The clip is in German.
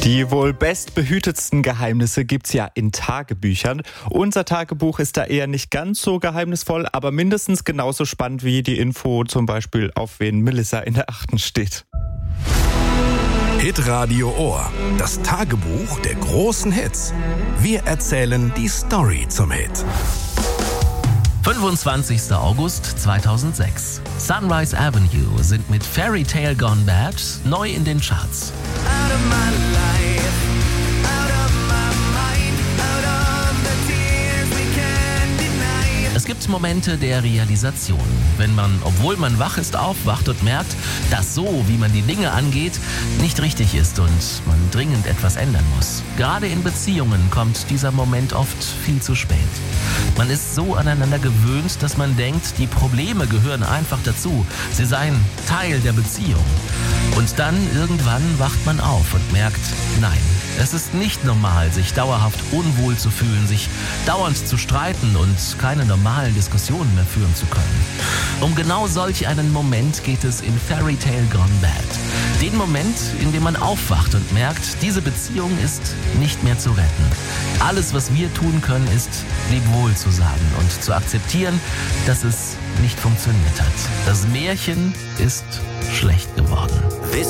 Die wohl bestbehütetsten Geheimnisse gibt's ja in Tagebüchern. Unser Tagebuch ist da eher nicht ganz so geheimnisvoll, aber mindestens genauso spannend wie die Info zum Beispiel, auf wen Melissa in der 8. steht. Hitradio Ohr, das Tagebuch der großen Hits. Wir erzählen die Story zum Hit. 25. August 2006. Sunrise Avenue sind mit Fairy Tale Gone Bad neu in den Charts. Es gibt Momente der Realisation, wenn man, obwohl man wach ist, aufwacht und merkt, dass so, wie man die Dinge angeht, nicht richtig ist und man dringend etwas ändern muss. Gerade in Beziehungen kommt dieser Moment oft viel zu spät. Man ist so aneinander gewöhnt, dass man denkt, die Probleme gehören einfach dazu. Sie seien Teil der Beziehung. Und dann irgendwann wacht man auf und merkt, nein, es ist nicht normal, sich dauerhaft unwohl zu fühlen, sich dauernd zu streiten und keine normalen Diskussionen mehr führen zu können. Um genau solch einen Moment geht es in Fairy Tale Gone Bad. Den Moment, in dem man aufwacht und merkt, diese Beziehung ist nicht mehr zu retten. Alles, was wir tun können, ist, Lebwohl zu sagen und zu akzeptieren, dass es nicht funktioniert hat. Das Märchen ist schlecht geworden.